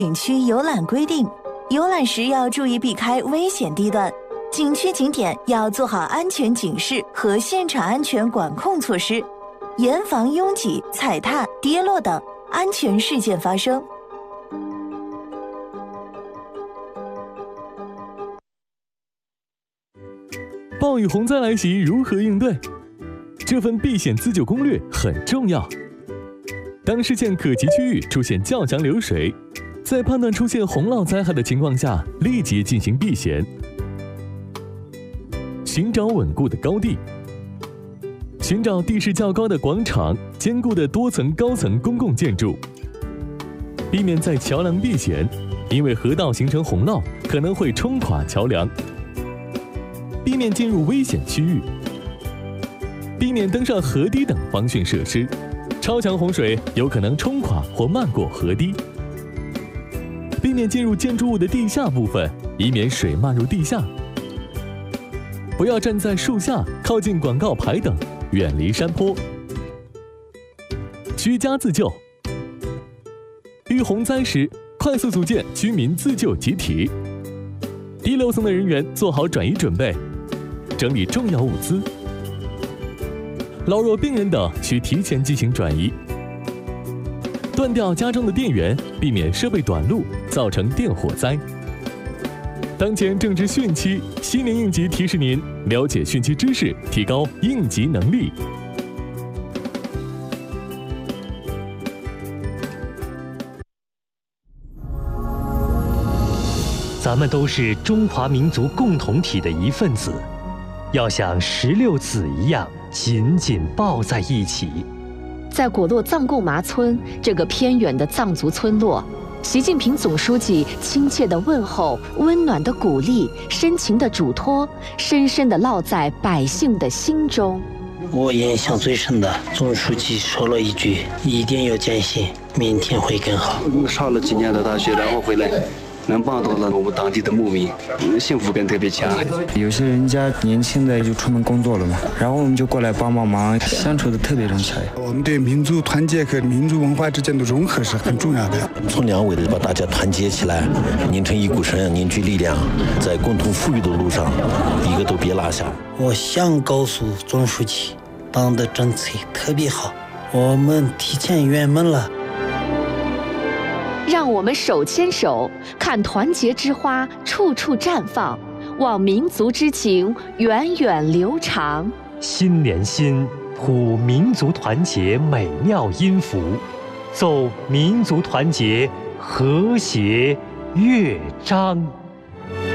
景区游览规定，游览时要注意避开危险地段，景区景点要做好安全警示和现场安全管控措施，严防拥挤、踩踏、跌落等安全事件发生。 暴雨洪灾来袭，如何应对？这份避险自救攻略很重要。当视线可及区域出现较强流水，在判断出现洪涝灾害的情况下，立即进行避险。寻找稳固的高地，寻找地势较高的广场、坚固的多层高层公共建筑，避免在桥梁避险，因为河道形成洪涝可能会冲垮桥梁。避免进入危险区域，避免登上河堤等防汛设施，超强洪水有可能冲垮或漫过河堤。避免进入建筑物的地下部分，以免水漫入地下。不要站在树下、靠近广告牌等，远离山坡。居家自救，遇洪灾时，快速组建居民自救集体。低楼层的人员做好转移准备，整理重要物资。老弱病人等需提前进行转移。断掉家中的电源，避免设备短路，造成电火灾。当前正值汛期，新年应急提示您了解汛期知识，提高应急能力。 咱们都是中华民族共同体的一份子，要像16子一样紧紧抱在一起。 在果洛藏贡麻村这个偏远的藏族村落，习近平总书记亲切的问候、温暖的鼓励、深情的嘱托，深深地烙在百姓的心中。 我印象最深的，总书记说了一句：“一定要坚信，明天会更好。” 上了几年的大学，然后回来。能帮到了我们当地的牧民，幸福感特别强。 有些人家年轻的就出门工作了嘛，然后我们就过来帮忙，相处的特别融洽。 我们对民族团结和民族文化之间的融合是很重要的。 从两位的把大家团结起来，拧成一股绳，凝聚力量，在共同富裕的路上，一个都别落下。 我想告诉总书记，党的政策特别好，我们提前圆满了。 让我们手牵手，看团结之花处处绽放，望民族之情源远流长。 新年新，谱民族团结美妙音符，奏民族团结和谐乐章。